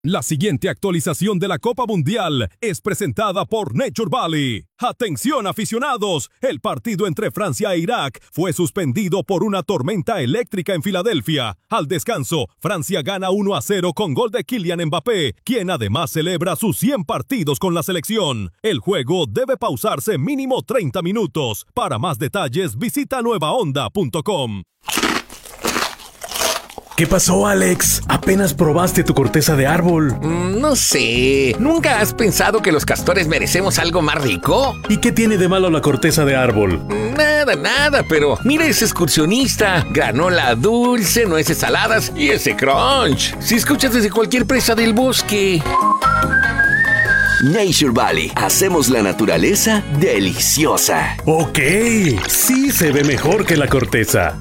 La siguiente actualización de la Copa Mundial es presentada por Nature Valley. ¡Atención, aficionados! El partido entre Francia e Irak fue suspendido por una tormenta eléctrica en Filadelfia. Al descanso, Francia gana 1-0 con gol de Kylian Mbappé, quien además celebra sus 100 partidos con la selección. El juego debe pausarse mínimo 30 minutos. Para más detalles, visita nuevaonda.com. ¿Qué pasó, Alex? ¿Apenas probaste tu corteza de árbol? No sé. ¿Nunca has pensado que los castores merecemos algo más rico? ¿Y qué tiene de malo la corteza de árbol? Nada, pero mira ese excursionista. Granola dulce, nueces saladas y ese crunch. Si escuchas desde cualquier presa del bosque. Nature Valley. Hacemos la naturaleza deliciosa. Ok, sí se ve mejor que la corteza.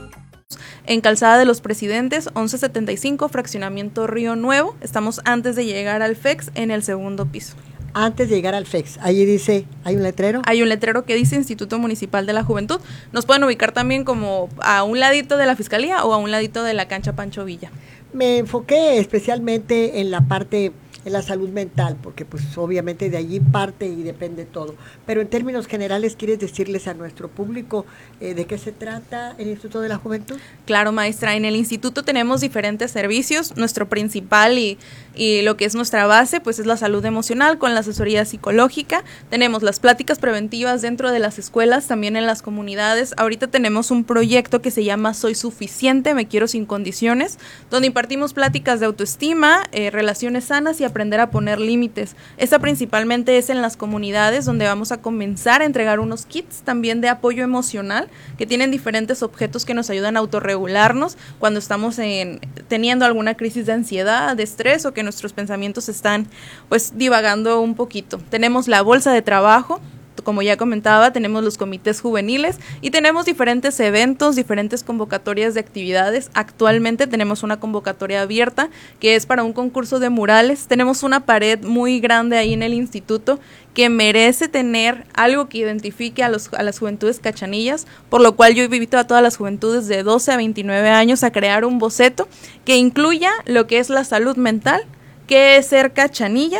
En Calzada de los Presidentes, 1175, fraccionamiento Río Nuevo. Estamos antes de llegar al FEX, en el segundo piso. Antes de llegar al FEX, ahí dice, ¿hay un letrero? Hay un letrero que dice Instituto Municipal de la Juventud. Nos pueden ubicar también como a un ladito de la Fiscalía o a un ladito de la cancha Pancho Villa. Me enfoqué especialmente en la parte, en la salud mental, porque pues obviamente de allí parte y depende todo. Pero en términos generales, ¿quieres decirles a nuestro público de qué se trata el Instituto de la Juventud? Claro, maestra, en el instituto tenemos diferentes servicios. Nuestro principal y lo que es nuestra base, pues es la salud emocional con la asesoría psicológica. Tenemos las pláticas preventivas dentro de las escuelas, también en las comunidades. Ahorita tenemos un proyecto que se llama Soy Suficiente, Me Quiero Sin Condiciones, donde impartimos pláticas de autoestima, relaciones sanas y aprender a poner límites. Esta principalmente es en las comunidades, donde vamos a comenzar a entregar unos kits también de apoyo emocional que tienen diferentes objetos que nos ayudan a autorregularnos cuando estamos teniendo alguna crisis de ansiedad, de estrés o que nuestros pensamientos están pues divagando un poquito. Tenemos la bolsa de trabajo. Como ya comentaba, tenemos los comités juveniles y tenemos diferentes eventos, diferentes convocatorias de actividades. Actualmente tenemos una convocatoria abierta que es para un concurso de murales. Tenemos una pared muy grande ahí en el instituto que merece tener algo que identifique a las juventudes cachanillas, por lo cual yo invito a todas las juventudes de 12 a 29 años a crear un boceto que incluya lo que es la salud mental, qué es ser cachanilla,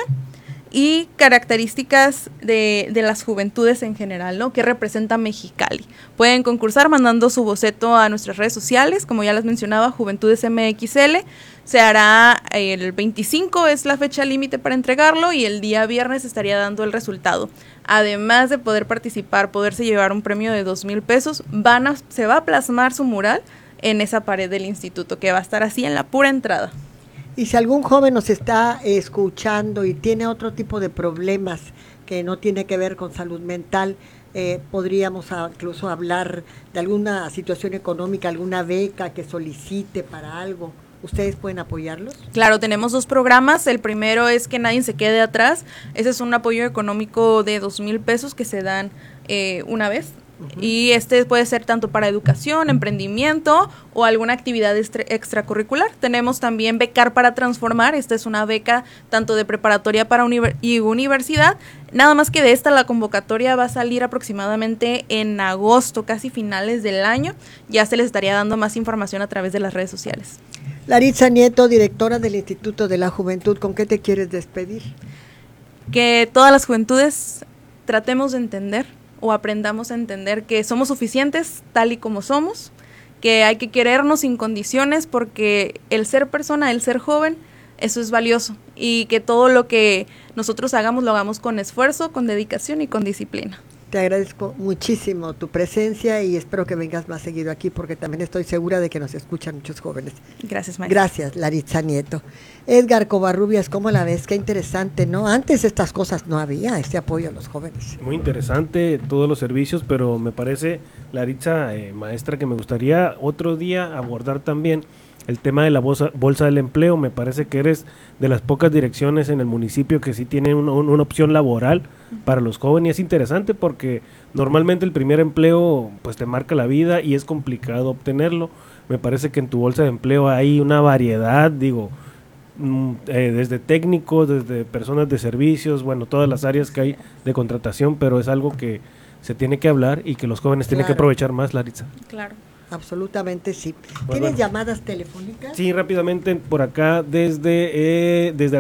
y características de las juventudes en general, ¿no? ¿Qué representa Mexicali? Pueden concursar mandando su boceto a nuestras redes sociales, como ya les mencionaba, Juventudes MXL. Se hará el 25, es la fecha límite para entregarlo, y el día viernes estaría dando el resultado. Además de poder participar, poderse llevar un premio de 2,000 pesos, se va a plasmar su mural en esa pared del instituto, que va a estar así en la pura entrada. Y si algún joven nos está escuchando y tiene otro tipo de problemas que no tiene que ver con salud mental, podríamos incluso hablar de alguna situación económica, alguna beca que solicite para algo. ¿Ustedes pueden apoyarlos? Claro, tenemos 2 programas. El primero es Que Nadie se Quede Atrás. Ese es un apoyo económico de 2,000 pesos que se dan una vez. Y este puede ser tanto para educación, emprendimiento o alguna actividad extracurricular. Tenemos también Becar para Transformar. Esta es una beca tanto de preparatoria para y universidad. Nada más que de esta la convocatoria va a salir aproximadamente en agosto, casi finales del año. Ya se les estaría dando más información a través de las redes sociales. Laritza Nieto, directora del Instituto de la Juventud, ¿con qué te quieres despedir? Que todas las juventudes tratemos de entender o aprendamos a entender que somos suficientes tal y como somos, que hay que querernos sin condiciones, porque el ser persona, el ser joven, eso es valioso, y que todo lo que nosotros hagamos lo hagamos con esfuerzo, con dedicación y con disciplina. Te agradezco muchísimo tu presencia y espero que vengas más seguido aquí, porque también estoy segura de que nos escuchan muchos jóvenes. Gracias, maestra. Gracias, Laritza Nieto. Edgar Covarrubias, ¿cómo la ves? Qué interesante, ¿no? Antes estas cosas no había, este apoyo a los jóvenes. Muy interesante todos los servicios, pero me parece, Laritza, maestra, que me gustaría otro día abordar también el tema de la bolsa del empleo. Me parece que eres de las pocas direcciones en el municipio que sí tienen una opción laboral para los jóvenes, y es interesante porque normalmente el primer empleo pues te marca la vida y es complicado obtenerlo. Me parece que en tu bolsa de empleo hay una variedad, desde técnicos, desde personas de servicios, bueno, todas las áreas que hay de contratación, pero es algo que se tiene que hablar y que los jóvenes tienen que aprovechar más, Laritza. Claro. absolutamente sí. Pues ¿Tienes bueno. llamadas telefónicas? Sí, rápidamente por acá desde